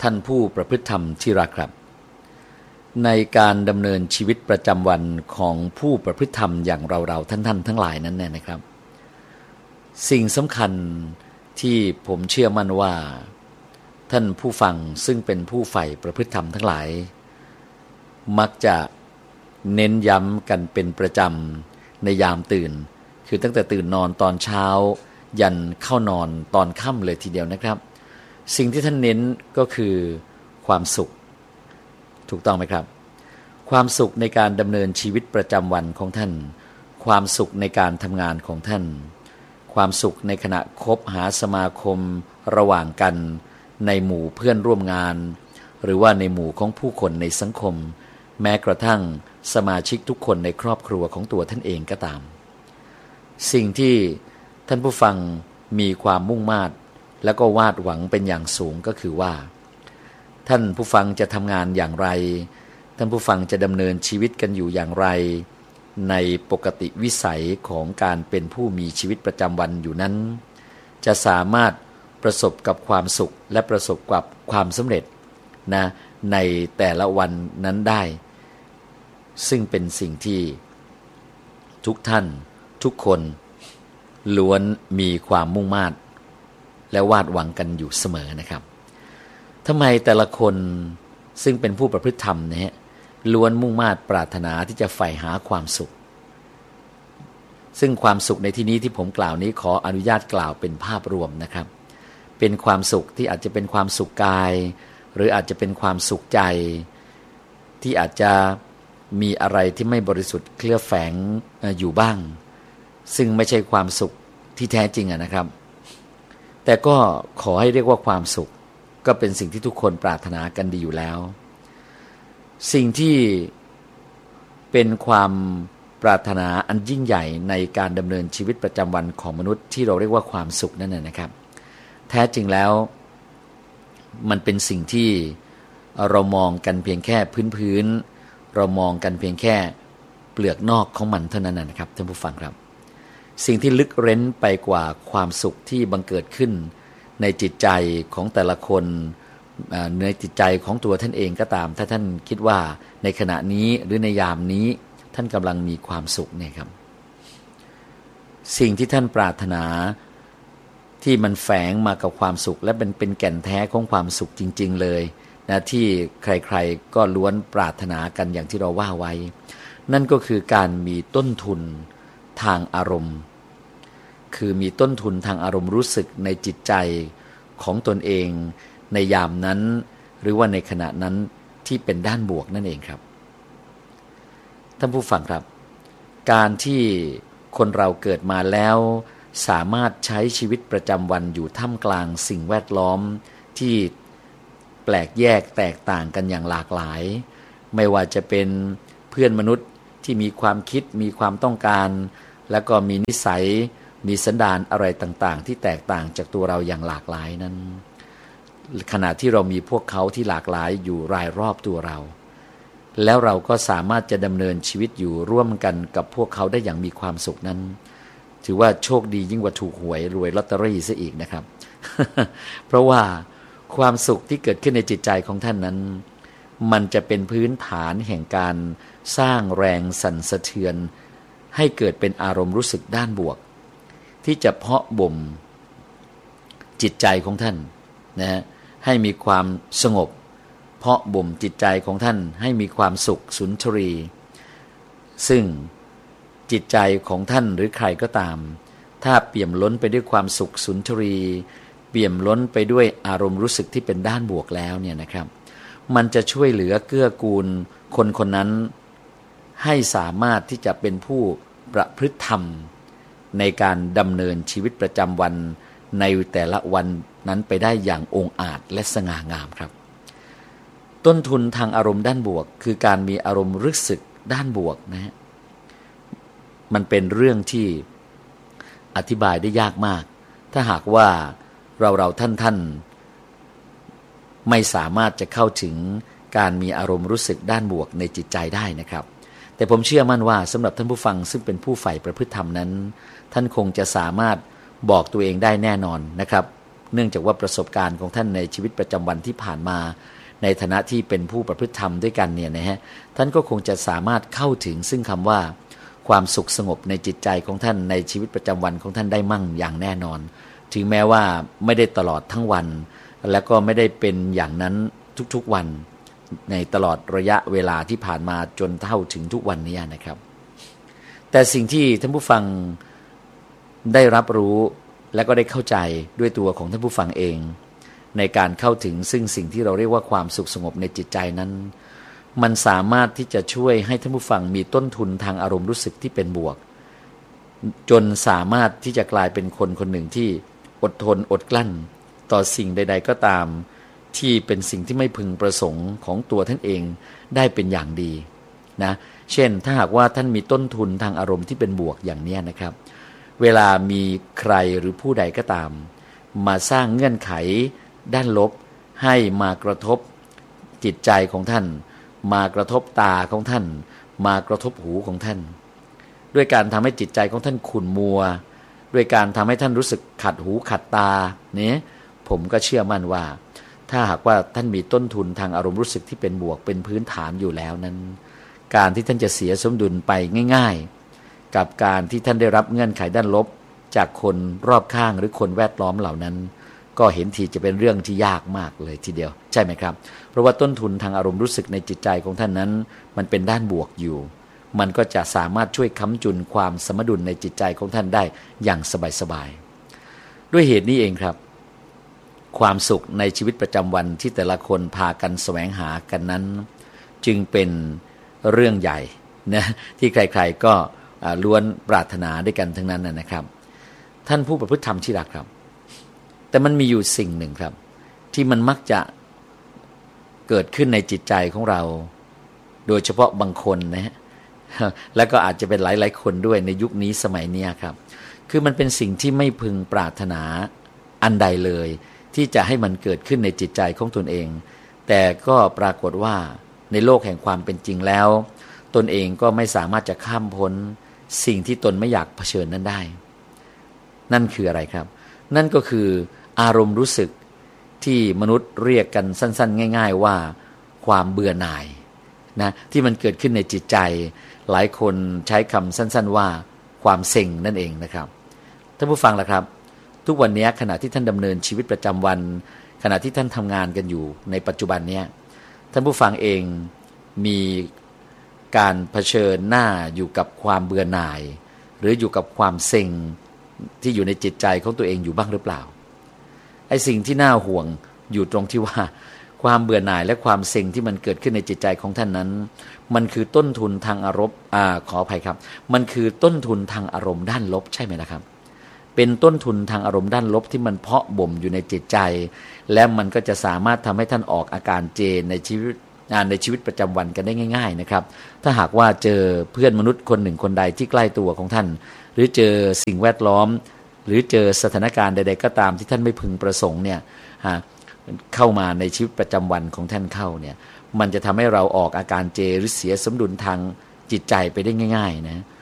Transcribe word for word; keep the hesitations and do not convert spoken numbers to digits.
ท่านผู้ประพฤติธรรมที่รักครับในการดำเนินชีวิตประจำวันของผู้ประพฤติธรรมอย่างเราๆท่านๆทั้งหลายนั้นเนี่ยนะครับสิ่งสำคัญที่ผมเชื่อมั่นว่าท่านผู้ฟังซึ่งเป็นผู้ใฝ่ประพฤติธรรมทั้งหลายมักจะเน้นย้ำกันเป็นประจำในยามตื่นคือตั้งแต่ตื่นนอนตอนเช้ายันเข้านอนตอนค่ำเลยทีเดียวนะครับสิ่งที่ท่านเน้นก็คือความสุขถูกต้องไหมครับความสุขในการดำเนินชีวิตประจำวันของท่านความสุขในการทำงานของท่านความสุขในขณะคบหาสมาคมระหว่างกันในหมู่เพื่อนร่วมงานหรือว่าในหมู่ของผู้คนในสังคมแม้กระทั่งสมาชิกทุกคนในครอบครัวของตัวท่านเองก็ตามสิ่งที่ท่านผู้ฟังมีความมุ่งมา่แล้วก็วาดหวังเป็นอย่างสูงก็คือว่าท่านผู้ฟังจะทำงานอย่างไรท่านผู้ฟังจะดำเนินชีวิตกันอยู่อย่างไรในปกติวิสัยของการเป็นผู้มีชีวิตประจำวันอยู่นั้นจะสามารถประสบกับความสุขและประสบกับความสำเร็จนะในแต่ละวันนั้นได้ซึ่งเป็นสิ่งที่ทุกท่านทุกคนล้วนมีความมุ่งมา่และวาดหวังกันอยู่เสมอนะครับทำไมแต่ละคนซึ่งเป็นผู้ประพฤติธรรมเนี่ยล้วนมุ่งมา่ปรารถนาที่จะใฝ่หาความสุขซึ่งความสุขในที่นี้ที่ผมกล่าวนี้ขออนุญาตกล่าวเป็นภาพรวมนะครับเป็นความสุขที่อาจจะเป็นความสุขกายหรืออาจจะเป็นความสุขใจที่อาจจะมีอะไรที่ไม่บริสุทธิ์เคลือบแฝงอยู่บ้างซึ่งไม่ใช่ความสุขที่แท้จริงอะนะครับแต่ก็ขอให้เรียกว่าความสุขก็เป็นสิ่งที่ทุกคนปรารถนากันดีอยู่แล้วสิ่งที่เป็นความปรารถนาอันยิ่งใหญ่ในการดำเนินชีวิตประจำวันของมนุษย์ที่เราเรียกว่าความสุขนั่นน่ะนะครับแท้จริงแล้วมันเป็นสิ่งที่เรามองกันเพียงแค่พื้นๆเรามองกันเพียงแค่เปลือกนอกของมันเท่านั้นนะครับท่านผู้ฟังครับสิ่งที่ลึกเร้นไปกว่าความสุขที่บังเกิดขึ้นในจิตใจของแต่ละคนในจิตใจของตัวท่านเองก็ตามถ้าท่านคิดว่าในขณะนี้หรือในยามนี้ท่านกำลังมีความสุขเนี่ยครับสิ่งที่ท่านปรารถนาที่มันแฝงมากับความสุขและเป็นเป็นแก่นแท้ของความสุขจริงๆเลยนะที่ใครๆก็ล้วนปรารถนากันอย่างที่เราว่าไว้นั่นก็คือการมีต้นทุนทางอารมณ์คือมีต้นทุนทางอารมณ์รู้สึกในจิตใจของตนเองในยามนั้นหรือว่าในขณะนั้นที่เป็นด้านบวกนั่นเองครับท่านผู้ฟังครับการที่คนเราเกิดมาแล้วสามารถใช้ชีวิตประจำวันอยู่ท่ามกลางสิ่งแวดล้อมที่แปลกแยกแตกต่างกันอย่างหลากหลายไม่ว่าจะเป็นเพื่อนมนุษย์ที่มีความคิดมีความต้องการแล้วก็มีนิสัยมีสันดานอะไรต่างๆที่แตกต่างจากตัวเราอย่างหลากหลายนั้นขณะที่เรามีพวกเขาที่หลากหลายอยู่รายรอบตัวเราแล้วเราก็สามารถจะดำเนินชีวิตอยู่ร่วมกันกับพวกเขาได้อย่างมีความสุขนั้นถือว่าโชคดียิ่งกว่าถูกหวยรวยลอตเตอรี่ซะอีกนะครับ เพราะว่าความสุขที่เกิดขึ้นในจิตใจของท่านนั้นมันจะเป็นพื้นฐานแห่งการสร้างแรงสั่นสะเทือนให้เกิดเป็นอารมณ์รู้สึกด้านบวกที่จะเพาะบ่มจิตใจของท่านนะฮะให้มีความสงบเพาะบ่มจิตใจของท่านให้มีความสุขสุนทรีซึ่งจิตใจของท่านหรือใครก็ตามถ้าเปี่ยมล้นไปด้วยความสุขสุนทรีเปี่ยมล้นไปด้วยอารมณ์รู้สึกที่เป็นด้านบวกแล้วเนี่ยนะครับมันจะช่วยเหลือเกื้อกูลคนคนนั้นให้สามารถที่จะเป็นผู้ประพฤติธรรมในการดำเนินชีวิตประจำวันในแต่ละวันนั้นไปได้อย่างองอาจและสง่างามครับต้นทุนทางอารมณ์ด้านบวกคือการมีอารมณ์รู้สึกด้านบวกนะฮะมันเป็นเรื่องที่อธิบายได้ยากมากถ้าหากว่าเราเราท่านท่านไม่สามารถจะเข้าถึงการมีอารมณ์รู้สึกด้านบวกในจิตใจได้นะครับแต่ผมเชื่อมั่นว่าสำหรับท่านผู้ฟังซึ่งเป็นผู้ใฝ่ประพฤติธรรมนั้นท่านคงจะสามารถบอกตัวเองได้แน่นอนนะครับเนื่องจากว่าประสบการณ์ของท่านในชีวิตประจำวันที่ผ่านมาในฐานะที่เป็นผู้ประพฤติธรรมด้วยกันเนี่ยนะฮะท่านก็คงจะสามารถเข้าถึงซึ่งคำว่าความสุขสงบในจิตใจของท่านในชีวิตประจำวันของท่านได้มั่งอย่างแน่นอนถึงแม้ว่าไม่ได้ตลอดทั้งวันแล้วก็ไม่ได้เป็นอย่างนั้นทุกๆวันในตลอดระยะเวลาที่ผ่านมาจนเท่าถึงทุกวันนี้นะครับแต่สิ่งที่ท่านผู้ฟังได้รับรู้และก็ได้เข้าใจด้วยตัวของท่านผู้ฟังเองในการเข้าถึงซึ่งสิ่งที่เราเรียกว่าความสุขสงบในจิตใจนั้นมันสามารถที่จะช่วยให้ท่านผู้ฟังมีต้นทุนทางอารมณ์รู้สึกที่เป็นบวกจนสามารถที่จะกลายเป็นคนคนหนึ่งที่อดทนอดกลั้นต่อสิ่งใดๆก็ตามที่เป็นสิ่งที่ไม่พึงประสงค์ของตัวท่านเองได้เป็นอย่างดีนะเช่นถ้าหากว่าท่านมีต้นทุนทางอารมณ์ที่เป็นบวกอย่างนี้นะครับเวลามีใครหรือผู้ใดก็ตามมาสร้างเงื่อนไขด้านลบให้มากระทบจิตใจของท่านมากระทบตาของท่านมากระทบหูของท่านด้วยการทำให้จิตใจของท่านขุ่นมัวด้วยการทำให้ท่านรู้สึกขัดหูขัดตาเนี่ยผมก็เชื่อมั่นว่าถ้าหากว่าท่านมีต้นทุนทางอารมณ์รู้สึกที่เป็นบวกเป็นพื้นฐานอยู่แล้วนั้นการที่ท่านจะเสียสมดุลไปง่ายๆกับการที่ท่านได้รับเงื่อนไขด้านลบจากคนรอบข้างหรือคนแวดล้อมเหล่านั้นก็เห็นทีจะเป็นเรื่องที่ยากมากเลยทีเดียวใช่ไหมครับเพราะว่าต้นทุนทางอารมณ์รู้สึกในจิตใจของท่านนั้นมันเป็นด้านบวกอยู่มันก็จะสามารถช่วยค้ำจุนความสมดุลในจิตใจของท่านได้อย่างสบายๆด้วยเหตุนี้เองครับความสุขในชีวิตประจำวันที่แต่ละคนพากันแสวงหากันนั้นจึงเป็นเรื่องใหญ่นะที่ใครๆก็ล้วนปรารถนาด้วยกันทั้งนั้นนะครับท่านผู้ประพฤติธรรมที่รักครับแต่มันมีอยู่สิ่งหนึ่งครับที่มันมักจะเกิดขึ้นในจิตใจของเราโดยเฉพาะบางคนนะฮะแล้วก็อาจจะเป็นหลายๆคนด้วยในยุคนี้สมัยนี้ครับคือมันเป็นสิ่งที่ไม่พึงปรารถนาอันใดเลยที่จะให้มันเกิดขึ้นในจิตใจของตนเองแต่ก็ปรากฏว่าในโลกแห่งความเป็นจริงแล้วตนเองก็ไม่สามารถจะข้ามพ้นสิ่งที่ตนไม่อยากเผชิญนั้นได้นั่นคืออะไรครับนั่นก็คืออารมณ์รู้สึกที่มนุษย์เรียกกันสั้นๆง่ายๆว่าความเบื่อหน่ายนะที่มันเกิดขึ้นในจิตใจหลายคนใช้คำสั้นๆว่าความเซ็งนั่นเองนะครับท่านผู้ฟังล่ะครับทุกวันนี้ขณะที่ท่านดำเนินชีวิตประจำวันขณะที่ท่านทำงานกันอยู่ในปัจจุบันนี้ท่านผู้ฟังเองมีการเผชิญหน้าอยู่กับความเบื่อหน่ายหรืออยู่กับความเซ็งที่อยู่ในจิตใจของตัวเองอยู่บ้างหรือเปล่าไอ้สิ่งที่น่าห่วงอยู่ตรงที่ว่าความเบื่อหน่ายและความเซ็งที่มันเกิดขึ้นในจิตใจของท่านนั้นมันคือต้นทุนทางอารมณ์อ่าขออภัยครับมันคือต้นทุนทางอารมณ์ด้านลบใช่ไหมนะครับเป็นต้นทุนทางอารมณ์ด้านลบที่มันเพาะบ่มอยู่ในจิตใจและมันก็จะสามารถทำให้ท่านออกอาการเจในชีวิตงานในชีวิตประจำวันกันได้ง่ายๆนะครับถ้าหากว่าเจอเพื่อนมนุษย์คนหนึ่งคนใดที่ใกล้ตัวของท่านหรือเจอสิ่งแวดล้อมหรือเจอสถานการณ์ใดๆก็ตามที่ท่านไม่พึงประสงค์เนี่ยเข้ามาในชีวิตประจำวันของท่านเข้าเนี่ยมันจะทำให้เราออกอาการเจหรือเสียสมดุลทางจิตใจไปได้ง่ายๆนะ